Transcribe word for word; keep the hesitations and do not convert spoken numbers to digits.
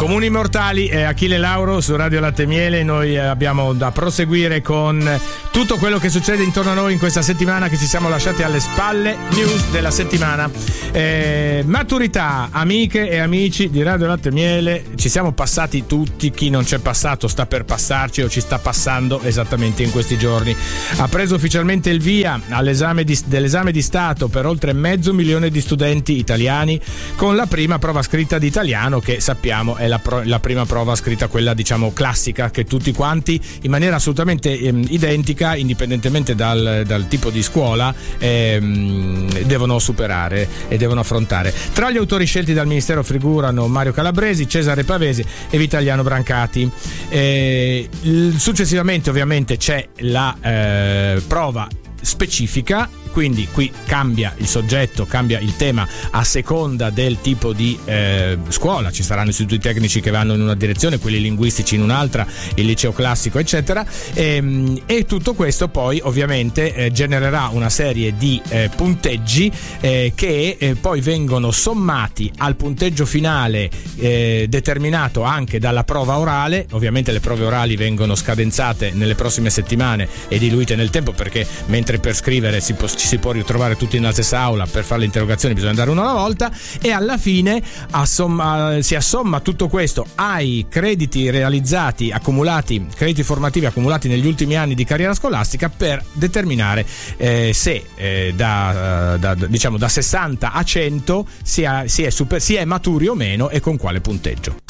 Comuni Mortali e Achille Lauro su Radio Latte Miele. Noi abbiamo da proseguire con tutto quello che succede intorno a noi in questa settimana che ci siamo lasciati alle spalle. News della settimana, eh, maturità, amiche e amici di Radio Latte Miele, ci siamo passati tutti. Chi non c'è passato sta per passarci o ci sta passando esattamente in questi giorni. Ha preso ufficialmente il via all'esame di, dell'esame di Stato per oltre mezzo milione di studenti italiani, con la prima prova scritta di italiano, che sappiamo è la, pro, la prima prova scritta, quella diciamo classica, che tutti quanti in maniera assolutamente ehm, identica, indipendentemente dal, dal tipo di scuola, ehm, devono superare e devono affrontare. Tra gli autori scelti dal Ministero figurano Mario Calabresi, Cesare Pavesi e Vitaliano Brancati. Eh, successivamente ovviamente c'è la eh, prova specifica, quindi qui cambia il soggetto, cambia il tema a seconda del tipo di eh, scuola. Ci saranno istituti tecnici che vanno in una direzione, quelli linguistici in un'altra, il liceo classico eccetera, e, e tutto questo poi ovviamente eh, genererà una serie di eh, punteggi eh, che eh, poi vengono sommati al punteggio finale eh, determinato anche dalla prova orale. Ovviamente le prove orali vengono scadenzate nelle prossime settimane e diluite nel tempo, perché mentre per scrivere si può ci si può ritrovare tutti nella stessa aula, per fare le interrogazioni bisogna andare una alla volta, e alla fine assomma, si assomma tutto questo ai crediti realizzati, accumulati, crediti formativi accumulati negli ultimi anni di carriera scolastica, per determinare eh, se eh, da, da diciamo da sessanta a cento si, ha, si, è super, si è maturi o meno e con quale punteggio.